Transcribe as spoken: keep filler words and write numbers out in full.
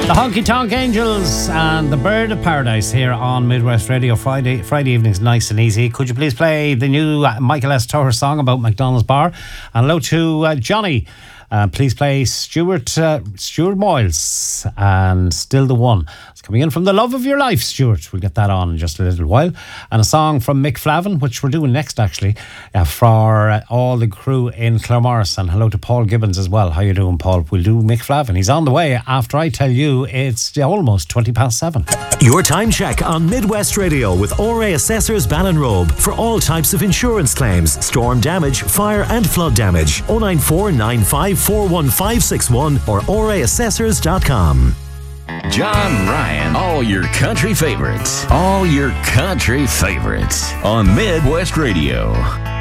The Honky Tonk Angels and the Bird of Paradise here on Midwest Radio. Friday Friday evenings, nice and easy. Could you please play the new Michael S. Tower song about McDonald's Bar? And hello to uh, Johnny. Uh, please play Stuart uh, Stuart Moyles and Still the One. It's coming in from The Love of Your Life, Stuart. We'll get that on in just a little while. And a song from Mick Flavin, which we're doing next actually, uh, for uh, all the crew in Claremorris. And hello to Paul Gibbons as well. How you doing, Paul? We'll do Mick Flavin. He's on the way after I tell you it's almost twenty past seven. Your time check on Midwest Radio with O R A Assessors Ballinrobe for all types of insurance claims, storm damage, fire and flood damage. oh nine four nine five four one five six one or O R A assessors dot com. John Ryan, all your country favorites. All your country favorites on Midwest Radio.